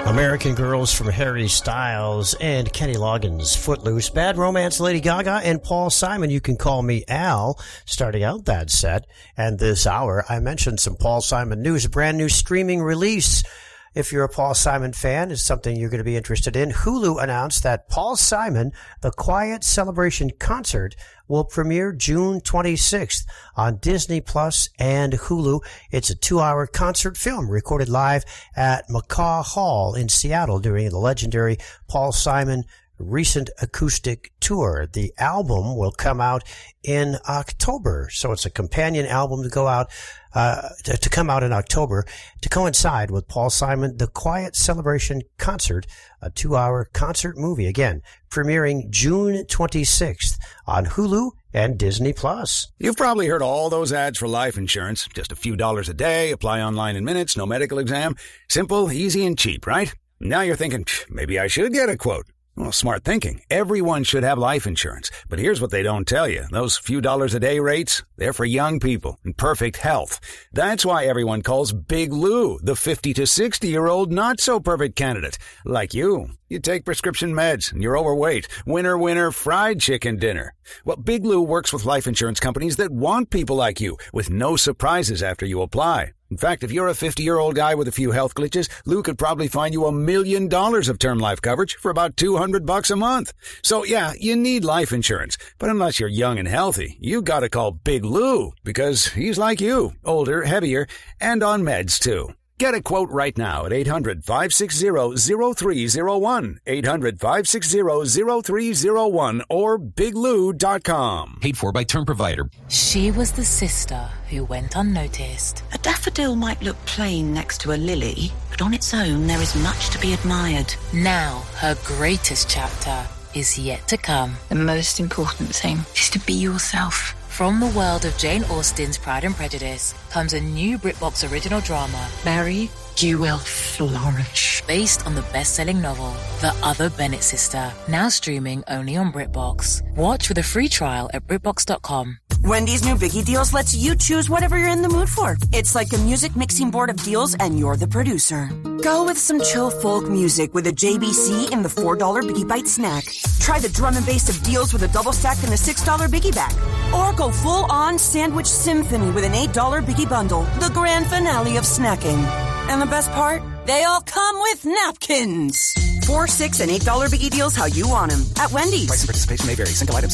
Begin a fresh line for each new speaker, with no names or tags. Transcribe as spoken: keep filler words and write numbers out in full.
American Girls from Harry Styles and Kenny Loggins, Footloose, Bad Romance, Lady Gaga, and Paul Simon. You can call me Al, starting out that set. And this hour, I mentioned some Paul Simon news, a brand new streaming release. If you're a Paul Simon fan, it's something you're going to be interested in. Hulu announced that Paul Simon, The Quiet Celebration Concert, will premiere June twenty-sixth on Disney Plus and Hulu. It's a two-hour concert film recorded live at McCaw Hall in Seattle during the legendary Paul Simon recent acoustic tour. The album will come out in October, so it's a companion album to go out uh to, to come out in October to coincide with Paul Simon, The Quiet Celebration Concert, a two-hour concert movie, again premiering June twenty-sixth on Hulu and Disney Plus.
You've probably heard all those ads for life insurance. Just a few dollars a day, apply online in minutes, no medical exam. Simple, easy, and cheap, right? Now you're thinking, maybe I should get a quote. Well, smart thinking. Everyone should have life insurance. But here's what they don't tell you. Those few dollars a day rates, they're for young people in perfect health. That's why everyone calls Big Lou the fifty to sixty-year-old not-so-perfect candidate. Like you. You take prescription meds and you're overweight. Winner, winner, fried chicken dinner. Well, Big Lou works with life insurance companies that want people like you with no surprises after you apply. In fact, if you're a fifty-year-old guy with a few health glitches, Lou could probably find you a million dollars of term life coverage for about two hundred bucks a month. So yeah, you need life insurance. But unless you're young and healthy, you gotta call Big Lou because he's like you, older, heavier, and on meds too. Get a quote right now at eight hundred, five six zero, zero three zero one, eight hundred, five six zero, zero three zero one, or big lou dot com.
Paid for by term provider.
She was the sister who went unnoticed.
A daffodil might look plain next to a lily, but on its own there is much to be admired.
Now her greatest chapter is yet to come.
The most important thing is to be yourself.
From the world of Jane Austen's Pride and Prejudice comes a new BritBox original drama,
Mary, you will flourish.
Based on the best-selling novel, The Other Bennett Sister, now streaming only on BritBox. Watch with a free trial at brit box dot com.
Wendy's new Biggie Deals lets you choose whatever you're in the mood for. It's like a music mixing board of deals, and you're the producer. Go with some chill folk music with a J B C in the four dollar Biggie Bite snack. Try the drum and bass of deals with a double stack and a six dollar Biggie bag. Or go full-on sandwich symphony with an eight dollar Biggie bundle, the grand finale of snacking. And the best part? They all come with napkins. Four, six, and eight dollar Biggie Deals how you want them at Wendy's.
Price and participation may vary. Single item,